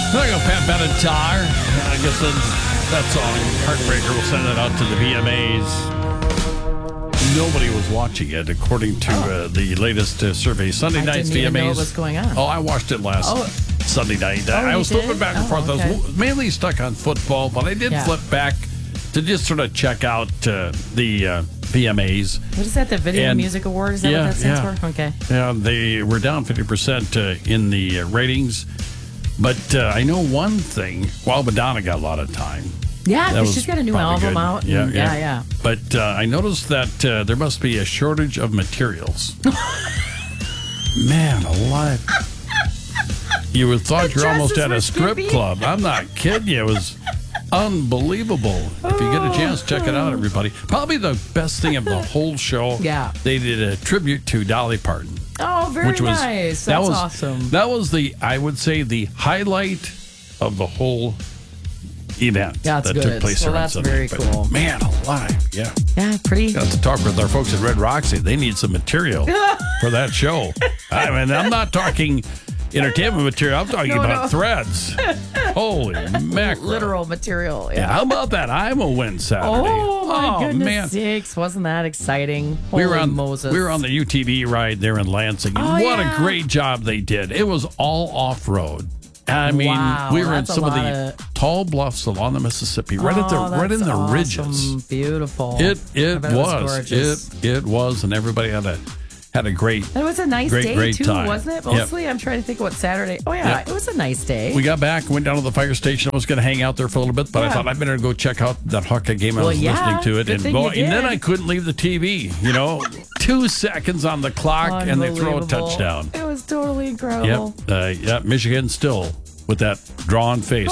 There you go, Pat Benatar. I guess that song, Heartbreaker, will send it out to the VMAs. Nobody was watching it, according to the latest survey. Sunday night's didn't even VMAs. know what was going on. Oh, I watched it last Sunday night. I was flipping back and forth. Okay. I was mainly stuck on football, but I did flip back to just sort of check out the VMAs. What is that, the Video Music Award? Is that what that stands for? Okay. Yeah, they were down 50% in the ratings. But I know one thing. Well, Madonna got a lot of time. Yeah, because she's got a new album out. Yeah. But I noticed that there must be a shortage of materials. Man alive. You would thought you're almost at a strip club. I'm not kidding you. It was unbelievable. If you get a chance, check it out, everybody. Probably the best thing of the whole show. Yeah. They did a tribute to Dolly Parton. Oh, very nice. That's awesome. That was I would say, the highlight of the whole event that took place well, around that's Sunday. very cool. Man alive, yeah. Yeah, pretty. Got to talk with our folks at Red Roxy. They need some material for that show. I mean, I'm not talking entertainment material. I'm talking about threads. Holy mackerel. Literal material. Yeah, how about that? I'm a win Saturday. Oh, my goodness man. sakes. Wasn't that exciting? Holy Moses. We were on the UTV ride there in Lansing. What a great job they did. It was all off-road. I mean, we were in some of the tall bluffs along the Mississippi, right in the ridges. Beautiful. It was. It was, and everybody had a great. It was a nice day too, time. wasn't it? Mostly, I'm trying to think of what Saturday. Oh yeah, it was a nice day. We got back, went down to the fire station. I was going to hang out there for a little bit, but I thought I'd better go check out that Hawkeye game. I was listening to it, and then I couldn't leave the TV. 2 seconds on the clock, and they throw a touchdown. It was totally incredible. Yep. Michigan still with that drawn face,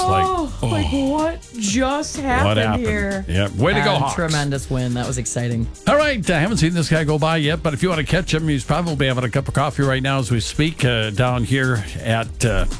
what just happened here? Yeah, way to go, Hawks. Tremendous win. That was exciting. All right, I haven't seen this guy go by yet, but if you want to catch him, he's probably having a cup of coffee right now as we speak down here at the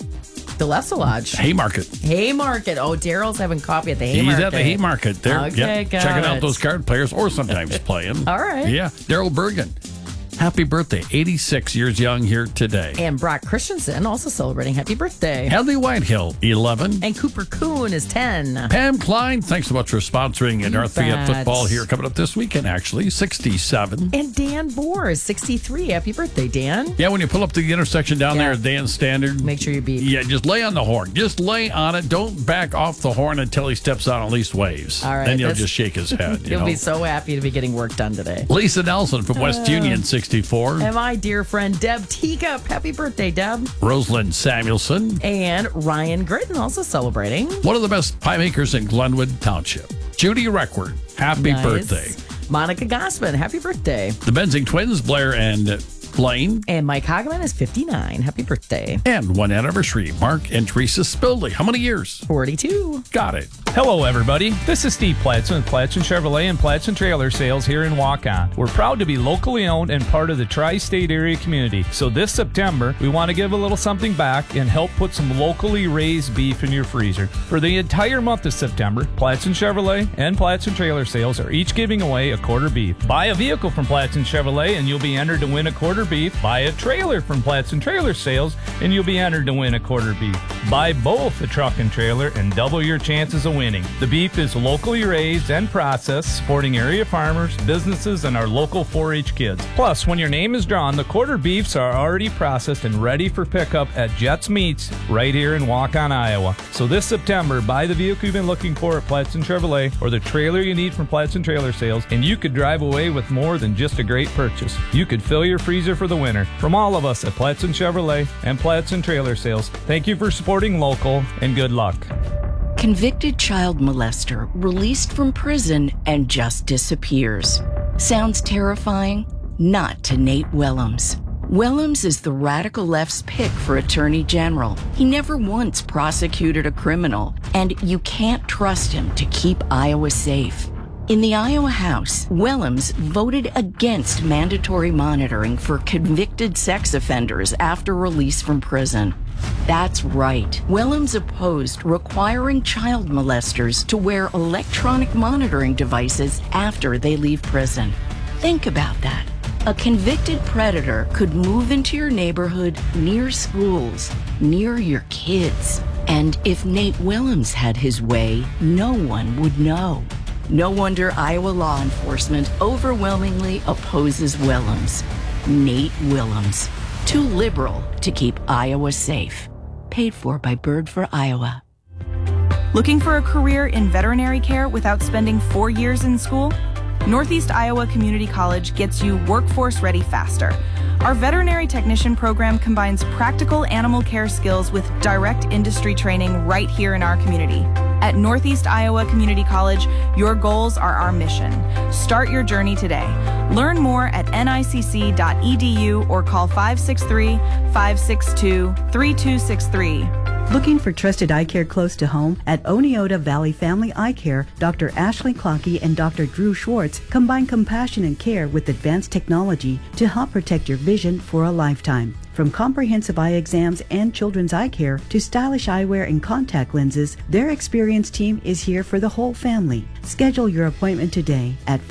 Lefse Lodge. Haymarket. Oh, Daryl's having coffee at the Haymarket. He's at the Haymarket there. Okay, checking out those card players, or sometimes playing. All right. Yeah, Daryl Bergen. Happy birthday. 86 years young here today. And Brock Christensen also celebrating happy birthday. Hadley Whitehill, 11. And Cooper Kuhn is 10. Pam Klein, thanks so much for sponsoring North Fayette football here coming up this weekend, actually, 67. And Dan Bohr is 63. Happy birthday, Dan. Yeah, when you pull up to the intersection down there at Dan Standard. Make sure you beep. Yeah, just lay on the horn. Just lay on it. Don't back off the horn until he steps out and at least waves. All right. Then you'll just shake his head. You'll be so happy to be getting work done today. Lisa Nelson from West Union, 64. And my dear friend Deb Teacup. Happy birthday, Deb. Rosalind Samuelson. And Ryan Gritton also celebrating. One of the best pie makers in Glenwood Township. Judy Reckward. Happy birthday. Monica Gossman. Happy birthday. The Benzing twins, Blair and Blaine. And Mike Hageman is 59. Happy birthday. And one anniversary, Mark and Teresa Spildley. How many years? 42. Got it. Hello, everybody. This is Steve Platson with Platson Chevrolet and Platson Trailer Sales here in Waukon. We're proud to be locally owned and part of the tri-state area community. So this September, we want to give a little something back and help put some locally raised beef in your freezer. For the entire month of September, Platson Chevrolet and Platson Trailer Sales are each giving away a quarter beef. Buy a vehicle from Platson Chevrolet and you'll be entered to win a quarter beef. Buy a trailer from Platson Trailer Sales and you'll be entered to win a quarter beef. Buy both a truck and trailer and double your chances of winning. The beef is locally raised and processed, supporting area farmers, businesses, and our local 4-H kids. Plus, when your name is drawn, the quarter beefs are already processed and ready for pickup at Jets Meats right here in Waukon, Iowa. So this September, buy the vehicle you've been looking for at Platson Chevrolet or the trailer you need from Platson Trailer Sales, and you could drive away with more than just a great purchase. You could fill your freezer for the winter. From all of us at Platson Chevrolet and Platson Trailer Sales, thank you for supporting local, and good luck. Convicted child molester released from prison and just disappears. Sounds terrifying? Not to Nate Willems. Willems is the radical left's pick for Attorney General. He never once prosecuted a criminal, and you can't trust him to keep Iowa safe. In the Iowa House, Willems voted against mandatory monitoring for convicted sex offenders after release from prison. That's right. Willems opposed requiring child molesters to wear electronic monitoring devices after they leave prison. Think about that. A convicted predator could move into your neighborhood, near schools, near your kids, And if Nate Willems had his way, no one would know. No wonder Iowa law enforcement overwhelmingly opposes Willems. Nate Willems. Too liberal to keep Iowa safe. Paid for by Bird for Iowa. Looking for a career in veterinary care without spending 4 years in school? Northeast Iowa Community College gets you workforce ready faster. Our veterinary technician program combines practical animal care skills with direct industry training right here in our community. At Northeast Iowa Community College, your goals are our mission. Start your journey today. Learn more at nicc.edu or call 563-562-3263. Looking for trusted eye care close to home? At Oneota Valley Family Eye Care, Dr. Ashley Clockey and Dr. Drew Schwartz combine compassion and care with advanced technology to help protect your vision for a lifetime. From comprehensive eye exams and children's eye care to stylish eyewear and contact lenses, their experienced team is here for the whole family. Schedule your appointment today at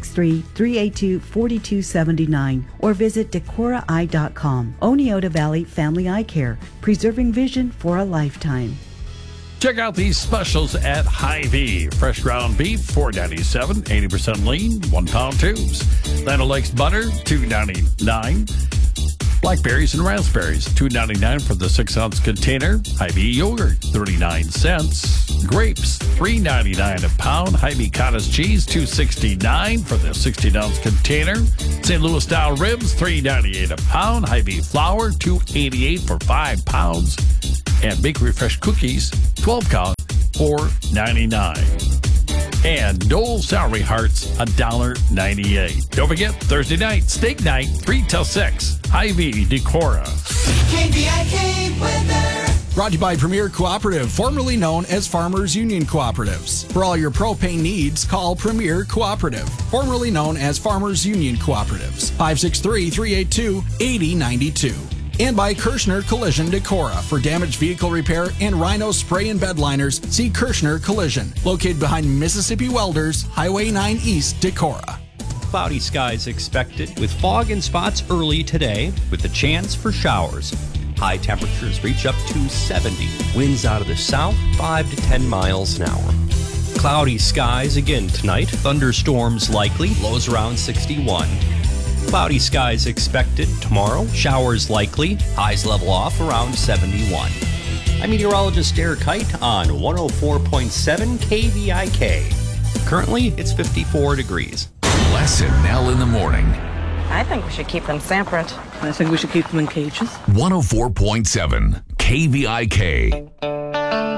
563-382-4279 or visit decoraeye.com. Oneota Valley Family Eye Care, preserving vision for a lifetime. Check out these specials at Hy-Vee. Fresh ground beef, $4.97, 80% lean, 1 pound tubes. Land Lakes butter, $2.99. Blackberries and raspberries, $2.99 for the 6-ounce container. Hy-Vee yogurt, 39 cents. Grapes, $3.99 a pound. Hy-Vee cottage cheese, $2.69 for the 16-ounce container. St. Louis style ribs, $3.98 a pound. Hy-Vee flour, $2.88 for 5 pounds. And bakery fresh cookies, 12 count, $4.99. And Dole Celery Hearts, $1.98. Don't forget, Thursday night, steak night, 3 till 6. Hy-Vee Decorah. KVIK weather. Brought to you by Premier Cooperative, formerly known as Farmers Union Cooperatives. For all your propane needs, call Premier Cooperative, formerly known as Farmers Union Cooperatives. 563-382-8092. And by Kirschner Collision Decorah. For damaged vehicle repair and Rhino spray and bed liners, see Kirschner Collision. Located behind Mississippi Welders, Highway 9 East, Decorah. Cloudy skies expected with fog and spots early today with a chance for showers. High temperatures reach up to 70. Winds out of the south 5 to 10 miles an hour. Cloudy skies again tonight. Thunderstorms likely. Lows around 61. Cloudy skies expected tomorrow. Showers likely. Highs level off around 71. I'm meteorologist Derek Height on 104.7 KVIK. Currently, it's 54 degrees. Les and Nell in the morning. I think we should keep them separate. I think we should keep them in cages. 104.7 KVIK.